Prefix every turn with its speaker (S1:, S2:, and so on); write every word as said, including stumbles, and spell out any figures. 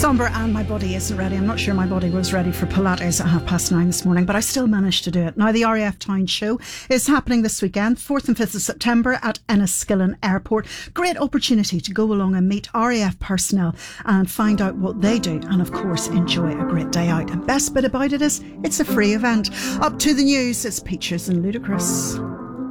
S1: Somber and my body isn't ready. I'm not sure my body was ready for Pilates at half past nine this morning, but I still managed to do it. Now, the R A F Town Show is happening this weekend, fourth and fifth of September at Enniskillen Airport. Great opportunity to go along and meet R A F personnel and find out what they do and, of course, enjoy a great day out. And best bit about it is it's a free event. Up to the news, it's Peaches and Ludacris.